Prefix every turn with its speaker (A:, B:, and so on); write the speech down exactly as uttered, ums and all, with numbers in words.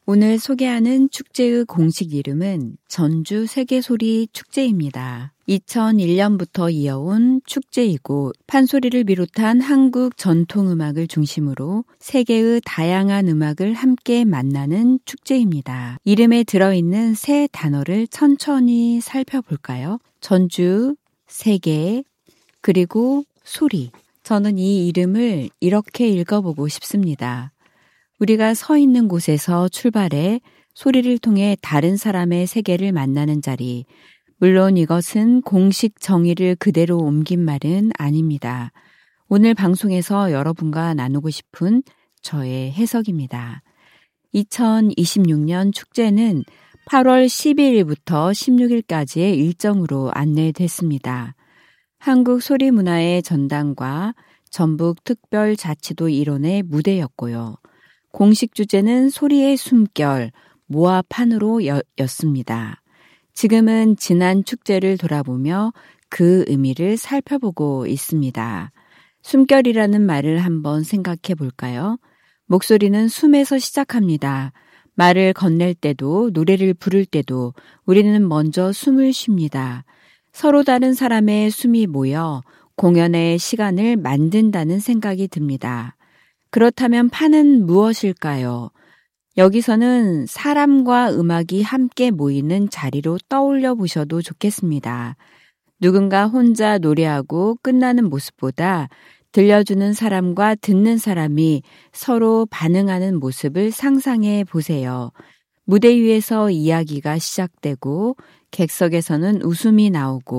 A: 오늘 소개하는 축제의 공식 이름은 전주 세계소리 축제입니다. 이천일 년부터 이어온 축제이고 판소리를 비롯한 한국 전통음악을 중심으로 세계의 다양한 음악을 함께 만나는 축제입니다. 이름에 들어있는 세 단어를 천천히 살펴볼까요? 전주, 세계, 그리고 소리. 저는 이 이름을 이렇게 읽어보고 싶습니다. 우리가 서 있는 곳에서 출발해 소리를 통해 다른 사람의 세계를 만나는 자리. 물론 이것은 공식 정의를 그대로 옮긴 말은 아닙니다. 오늘 방송에서 여러분과 나누고 싶은 저의 해석입니다. 이천이십육 년 축제는 팔월 십이일부터 십육일까지의 일정으로 안내됐습니다. 한국 소리문화의 전당과 전북특별자치도 일원의 무대였고요. 공식 주제는 소리의 숨결, 모아판으로 였습니다. 지금은 지난 축제를 돌아보며 그 의미를 살펴보고 있습니다. 숨결이라는 말을 한번 생각해 볼까요? 목소리는 숨에서 시작합니다. 말을 건넬 때도 노래를 부를 때도 우리는 먼저 숨을 쉽니다. 서로 다른 사람의 숨이 모여 공연의 시간을 만든다는 생각이 듭니다. 그렇다면 판은 무엇일까요? 여기서는 사람과 음악이 함께 모이는 자리로 떠올려 보셔도 좋겠습니다. 누군가 혼자 노래하고 끝나는 모습보다 들려주는 사람과 듣는 사람이 서로 반응하는 모습을 상상해 보세요. 무대 위에서 이야기가 시작되고 객석에서는 웃음이 나오고